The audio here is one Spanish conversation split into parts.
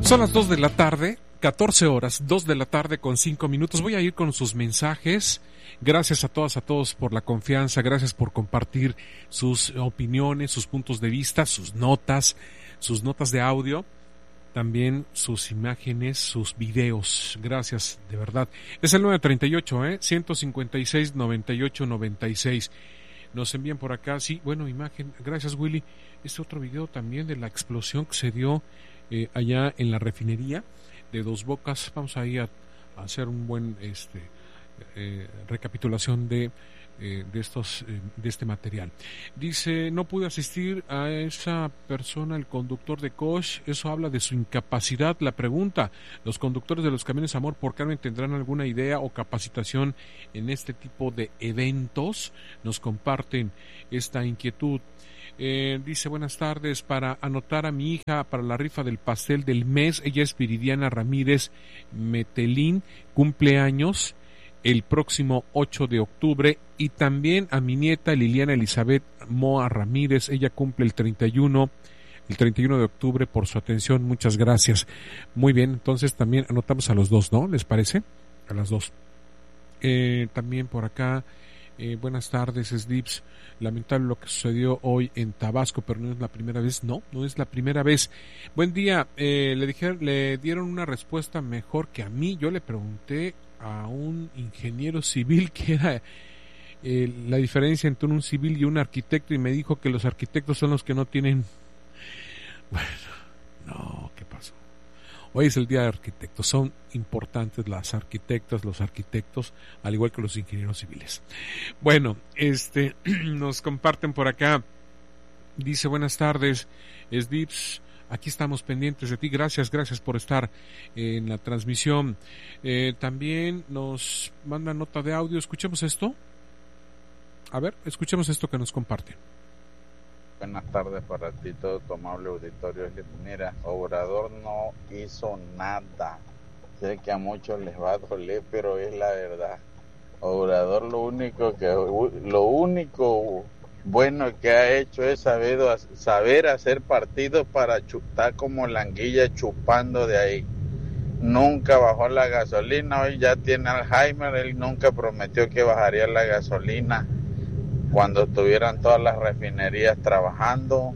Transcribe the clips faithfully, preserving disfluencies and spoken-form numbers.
Son las dos de la tarde, catorce horas, dos de la tarde con cinco minutos. Voy a ir con sus mensajes. Gracias a todas, a todos por la confianza. Gracias por compartir sus opiniones, sus puntos de vista, sus notas, sus notas de audio. También sus imágenes, sus videos. Gracias, de verdad. Es el nueve treinta y ocho, ¿eh? ciento cincuenta y seis, noventa y ocho, noventa y seis. Nos envían por acá, sí, bueno, imagen. Gracias, Willy. Este otro video también de la explosión que se dio eh, allá en la refinería de Dos Bocas. Vamos ahí a, a hacer un buen este eh, recapitulación de Eh, de estos eh, de este material. Dice, no pude asistir a esa persona, el conductor de Coach. Eso habla de su incapacidad. La pregunta, los conductores de los camiones Amor por Carmen tendrán alguna idea o capacitación en este tipo de eventos. Nos comparten esta inquietud. Eh, dice, buenas tardes, para anotar a mi hija para la rifa del pastel del mes. Ella es Viridiana Ramírez Metelín, cumpleaños el próximo ocho de octubre, y también a mi nieta Liliana Elizabeth Moa Ramírez. Ella cumple el treinta y uno, el treinta y uno de octubre. Por su atención, muchas gracias. Muy bien, entonces también anotamos a los dos, ¿no? ¿Les parece? A las dos. Eh, también por acá, eh, buenas tardes, Slips. Lamentable lo que sucedió hoy en Tabasco, pero no es la primera vez. No, no es la primera vez. Buen día. Eh, le dijeron, le dieron una respuesta mejor que a mí. Yo le pregunté a un ingeniero civil que era eh, la diferencia entre un civil y un arquitecto, y me dijo que los arquitectos son los que no tienen. Bueno, no, ¿qué pasó? Hoy es el día de arquitectos, son importantes las arquitectas, los arquitectos, al igual que los ingenieros civiles. Bueno, este nos comparten por acá, dice, buenas tardes, Sdips, aquí estamos pendientes de ti. Gracias, gracias por estar en la transmisión. Eh, también nos manda nota de audio. Escuchemos esto. A ver, escuchemos esto que nos comparte. Buenas tardes para ti, todo tu amable auditorio. Mira, Obrador no hizo nada. Sé que a muchos les va a doler, pero es la verdad. Obrador lo único que lo único bueno que ha hecho es saber, saber hacer partidos para chutar como la anguilla chupando de ahí. Nunca bajó la gasolina, hoy ya tiene Alzheimer. Él nunca prometió que bajaría la gasolina cuando estuvieran todas las refinerías trabajando.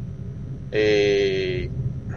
Eh,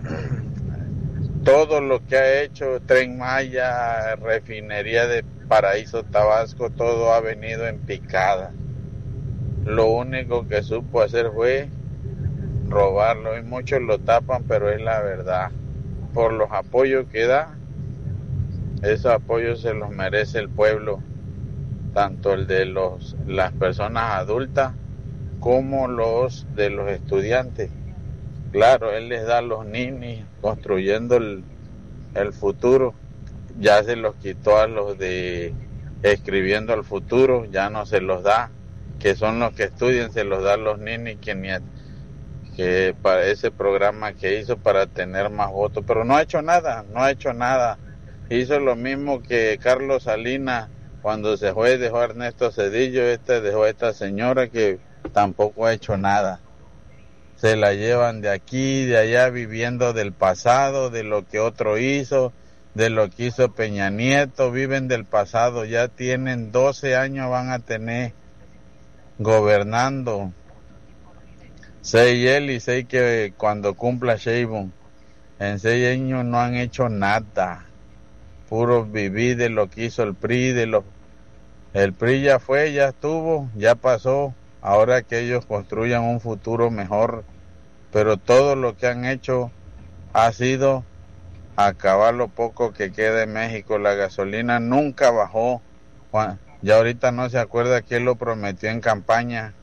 todo lo que ha hecho, Tren Maya, refinería de Paraíso Tabasco, todo ha venido en picada. Lo único que supo hacer fue robarlo, y muchos lo tapan, pero es la verdad. Por los apoyos que da, esos apoyos se los merece el pueblo, tanto el de los las personas adultas como los de los estudiantes. Claro, él les da a los ninis construyendo el, el futuro. Ya se los quitó a los de escribiendo el futuro, ya no se los da, que son los que estudian, se los da a los ninis, que, ni, que para ese programa que hizo para tener más votos, pero no ha hecho nada, no ha hecho nada. Hizo lo mismo que Carlos Salinas cuando se fue, dejó a Ernesto Zedillo, este dejó a esta señora que tampoco ha hecho nada. Se la llevan de aquí, de allá, viviendo del pasado, de lo que otro hizo, de lo que hizo Peña Nieto, viven del pasado, ya tienen doce años, van a tener gobernando. Seis él y seis que cuando cumpla Sheinbaum, en seis años no han hecho nada. Puro vivir de lo que hizo el P R I, de lo el P R I ya fue, ya estuvo, ya pasó, ahora que ellos construyan un futuro mejor, pero todo lo que han hecho ha sido acabar lo poco que queda en México. La gasolina nunca bajó, ya ahorita no se acuerda quién lo prometió en campaña.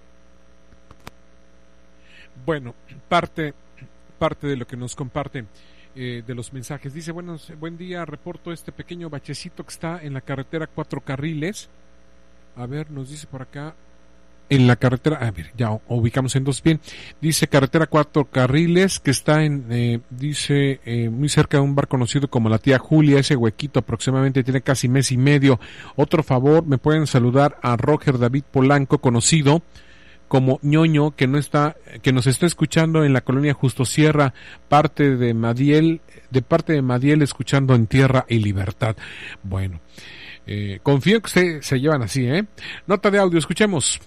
Bueno, parte, parte de lo que nos comparten Eh, de los mensajes. Dice, buenos, buen día, reporto este pequeño bachecito que está en la carretera Cuatro Carriles. A ver, nos dice por acá, en la carretera, a ver, ya ubicamos en dos bien. Dice carretera Cuatro Carriles, que está en, eh, dice, eh, muy cerca de un bar conocido como la Tía Julia. Ese huequito aproximadamente tiene casi mes y medio. Otro favor, me pueden saludar a Roger David Polanco, conocido como ñoño que no está, que nos está escuchando en la colonia Justo Sierra, parte de Madiel, de parte de Madiel, escuchando en Tierra y Libertad. Bueno, eh, confío que se, se llevan así, ¿eh? Nota de audio, escuchemos.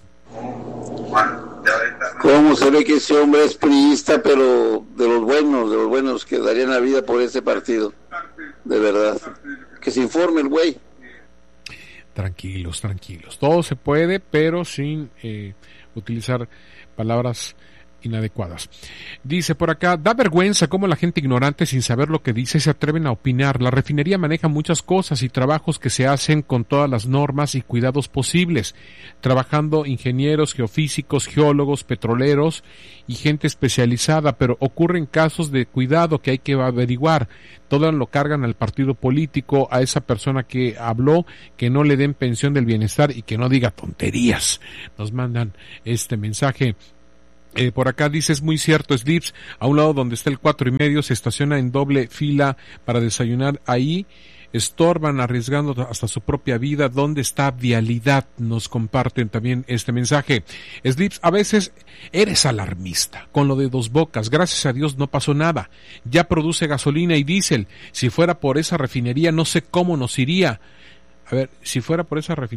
¿Cómo se ve que ese hombre es priista, pero de los buenos, de los buenos que darían la vida por ese partido? De verdad. Que se informe el güey. Tranquilos, tranquilos. Todo se puede, pero sin eh, utilizar palabras inadecuadas. Dice por acá, da vergüenza cómo la gente ignorante sin saber lo que dice se atreven a opinar. La refinería maneja muchas cosas y trabajos que se hacen con todas las normas y cuidados posibles, trabajando ingenieros, geofísicos, geólogos, petroleros y gente especializada, pero ocurren casos de cuidado que hay que averiguar. Todo lo cargan al partido político, a esa persona que habló, que no le den pensión del bienestar y que no diga tonterías. Nos mandan este mensaje. Eh, por acá dice, es muy cierto, Slips, a un lado donde está el cuatro y medio, se estaciona en doble fila para desayunar ahí, estorban arriesgando hasta su propia vida. ¿Dónde está vialidad? Nos comparten también este mensaje. Slips, a veces eres alarmista con lo de Dos Bocas, gracias a Dios no pasó nada, ya produce gasolina y diésel, si fuera por esa refinería no sé cómo nos iría. A ver, si fuera por esa refinería